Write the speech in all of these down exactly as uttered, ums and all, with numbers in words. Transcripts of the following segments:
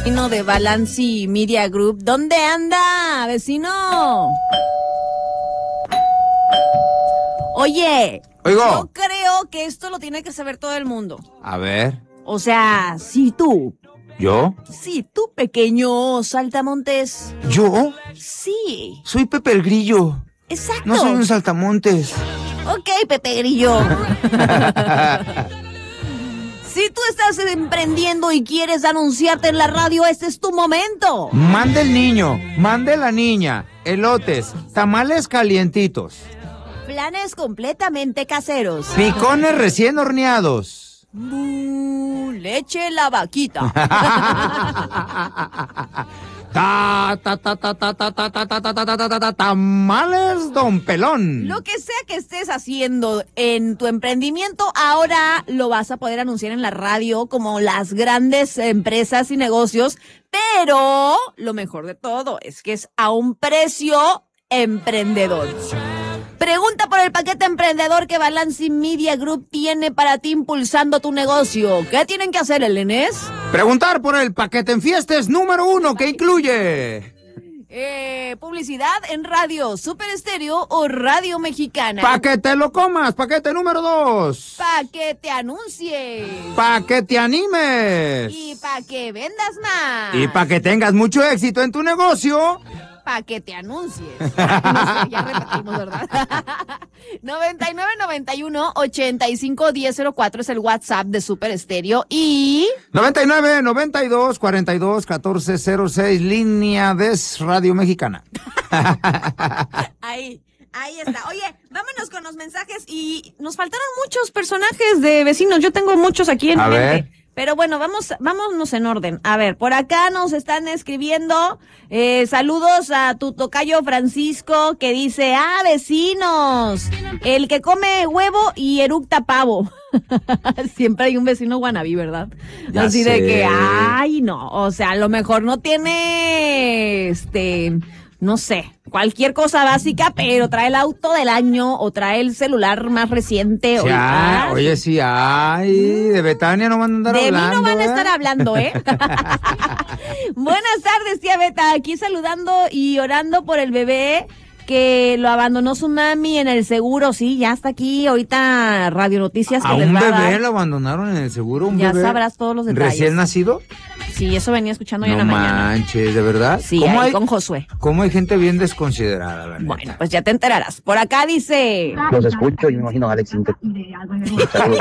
De Balanci Media Group. ¿Dónde anda, vecino? Oye, Oigo. Yo creo que esto lo tiene que saber todo el mundo. A ver. O sea, si tú. ¿Yo? Sí, tú, pequeño saltamontes. ¿Yo? Sí. Soy Pepe el Grillo. Exacto. No soy un saltamontes. Ok, Pepe Grillo. Si tú estás emprendiendo y quieres anunciarte en la radio, este es tu momento. Mande el niño, mande la niña, elotes, tamales calientitos. Planes completamente caseros. Picones recién horneados. Uh, leche la vaquita. Ta, ta, ta, ta, ta, ta, ta, ta, ta, ta, ta, ta, ta, tamales Don Pelón. Lo que sea que estés haciendo en tu emprendimiento, ahora lo vas a poder anunciar en la radio como las grandes empresas y negocios, pero lo mejor de todo es que es a un precio emprendedor. Pregunta por el paquete emprendedor que Balanci Media Group tiene para ti impulsando tu negocio. ¿Qué tienen que hacer, Elenes? Preguntar por el paquete en fiestas número uno que incluye... Eh, publicidad en radio, Super Estéreo o Radio Mexicana. Pa' que te lo comas, paquete número dos. Pa' que te anuncies. Pa' que te animes. Y pa' que vendas más. Y pa' que tengas mucho éxito en tu negocio. Pa' que te anuncies. No sé, ya repetimos, ¿verdad? noventa y nueve noventa y uno ochenta y cinco diez cero cuatro es el WhatsApp de Super Estéreo y... noventa y nueve noventa y dos cuarenta y dos catorce cero seis, línea de Radio Mexicana. Ahí, ahí está. Oye, vámonos con los mensajes y nos faltaron muchos personajes de vecinos. Yo tengo muchos aquí en A mente. ver. Pero bueno, vamos, vámonos en orden. A ver, por acá nos están escribiendo, eh, saludos a tu tocayo Francisco, que dice, ah, vecinos, el que come huevo y eructa pavo. Siempre hay un vecino guanabí, ¿verdad? Ya Así sé. de que, ay, no, o sea, a lo mejor no tiene, este... no sé, cualquier cosa básica, pero trae el auto del año o trae el celular más reciente. Sí, o, ah, oye, sí, ay, de Betania no van a andar de hablando. mí no van a ¿eh? estar hablando, ¿eh? Buenas tardes, tía Beta, aquí saludando y orando por el bebé que lo abandonó su mami en el seguro. Sí, ya está aquí ahorita Radio Noticias que ¿A les un va a bebé dar. lo abandonaron en el seguro? ¿Un Ya bebé sabrás todos los detalles. ¿Recién nacido? Sí, eso venía escuchando yo No en la mañana. manches, ¿de verdad? Sí, ¿Cómo ahí hay, con Josué. ¿Cómo hay gente bien desconsiderada, la neta? Bueno, pues ya te enterarás. Por acá dice... Los escucho y me imagino a Alex Inter. Saludos.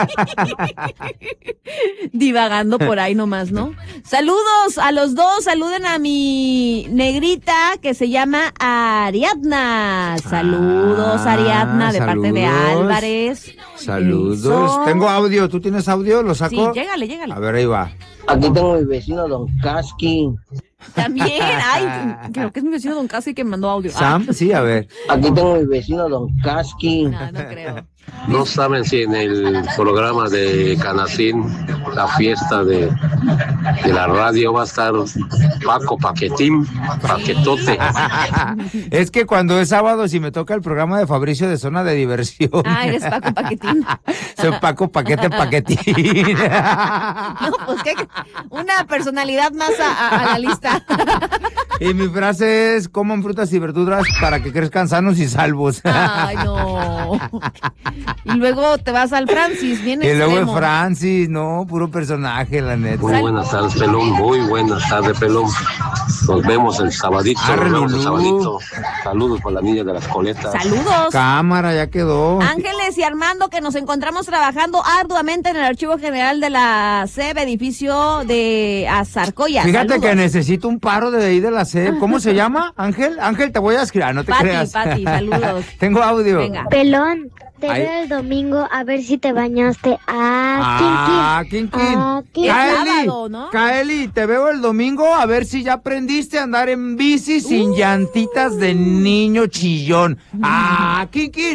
Divagando por ahí nomás, ¿no? Saludos a los dos, saluden a mi negrita que se llama Ariadna. Saludos, Ah, Ariadna, de parte de saludos. Álvarez. Saludos. Eso. Tengo audio, ¿tú tienes audio? ¿Lo Sí, saco? llégale, llégale. A ver, ahí va. Aquí tengo mi vecino Don Casqui. También, ay, creo que es mi vecino Don Casi que me mandó audio. Ah, Sam, sí, a ver. Aquí tengo mi vecino Don Casqui. no, no creo. No saben si en el programa de Canacín, la fiesta de, de la radio, va a estar Paco Paquetín, Paquetote. Es que cuando es sábado, si me toca el programa de Fabricio de Zona de Diversión. Ah, eres Paco Paquetín. Soy Paco Paquete Paquetín. No, pues que una personalidad más a, a, a la lista. Y mi frase es, coman frutas y verduras para que crezcan sanos y salvos. Ay, no. Y luego te vas al Francis, bien Y luego extremo. es Francis, no, puro personaje, la neta. Muy buenas tardes, Pelón. Muy buenas tardes, Pelón. Nos vemos el sabadito. Arre, Nos vemos el Lulú. sabadito. Saludos por la niña de las coletas. Saludos. Cámara, ya quedó. Ángeles y Armando, que nos encontramos trabajando arduamente en el Archivo General de la S E B, edificio de Azarcoya. Fíjate Saludos. que necesito un paro de ahí de la S E B. ¿Cómo se llama? Ángel, Ángel, te voy a escribir. Ah, no te Pati, creas. Pati, saludos. Tengo audio. Venga. Pelón, te Ay. veo el domingo a ver si te bañaste. Ah, Ah, Kin Kin. Ah, Kin. Es Kaeli, sábado, ¿no? Kaeli, te veo el domingo a ver si ya aprendiste a andar en bici sin Uh. llantitas de niño chillón. Ah, Kin Kin.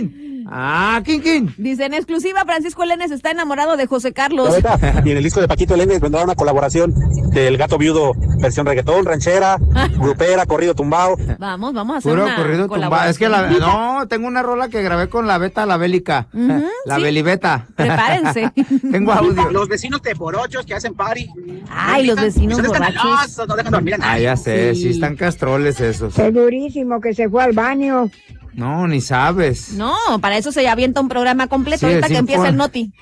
Ah, King King. Dice, en exclusiva, Francisco Elenes está enamorado de José Carlos. Y en el disco de Paquito Elenes vendrá una colaboración del Gato Viudo, versión reggaetón, ranchera, grupera, corrido tumbado. Vamos, vamos a hacer Puro una corrido tumbado. Es que la, no, tengo una rola que grabé con la Beta, la Bélica. Uh-huh, la sí. Belibeta. Prepárense. Tengo audio. Los vecinos de Borochos que hacen party. Ay, los vecinos borrachos. No dejan dormir a nadie. Ah, ya sé, sí. sí están castroles esos. Es durísimo que se fue al baño. No, ni sabes. No, para eso se avienta un programa completo, sí, ahorita que empieza el Noti.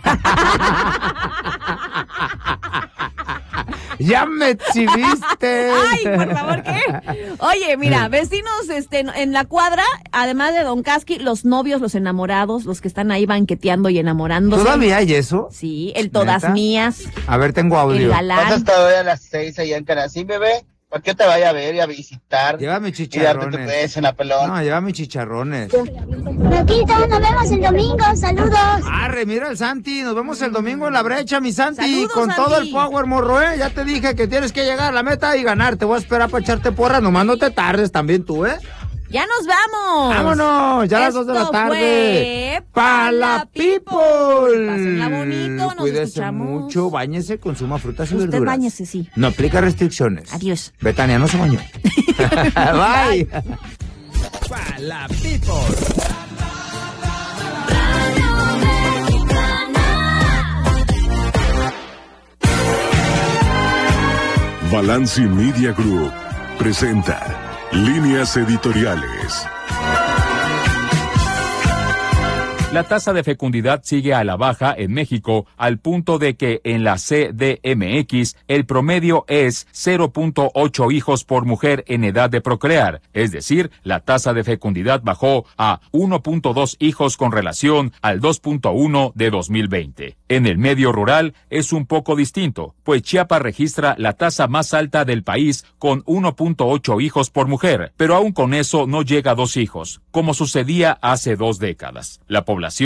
¡Ya me exhibiste! ¡Ay, por favor, qué! Oye, mira, vecinos este, en la cuadra, además de Don Casqui, los novios, los enamorados, los que están ahí banqueteando y enamorándose. ¿Todavía hay eso? Sí, el todas ¿Neta? Mías. A ver, tengo audio. El galán. ¿Vas hasta hoy a las seis allá en Canacín, bebé? ¿Para qué te vaya a ver y a visitar? Llévame chicharrones. Y darte tu beso en la pelota. No, llévame chicharrones. Loquito, nos vemos el domingo, saludos. Arre, mira el Santi, nos vemos el domingo en la brecha, mi Santi. Saludos, con Santi. Todo el power, morro, ¿eh? Ya te dije que tienes que llegar a la meta y ganar. Te voy a esperar para echarte porra, nomás no te tardes también tú, ¿eh? ¡Ya nos vamos! ¡Vámonos! Ya a las dos de la tarde. ¡Pa la people! Pásenla bonito, nos Cuídese escuchamos. mucho, báñese, consuma frutas y Usted verduras. báñese, sí. No aplica restricciones. Adiós. Betania no se bañó. Bye. Pa la people. Balance Media Group presenta Líneas Editoriales. La tasa de fecundidad sigue a la baja en México al punto de que en la C D M X el promedio es cero punto ocho hijos por mujer en edad de procrear, es decir, la tasa de fecundidad bajó a uno punto dos hijos con relación al dos punto uno de dos mil veinte. En el medio rural es un poco distinto, pues Chiapas registra la tasa más alta del país con uno punto ocho hijos por mujer, pero aún con eso no llega a dos hijos, como sucedía hace dos décadas. La población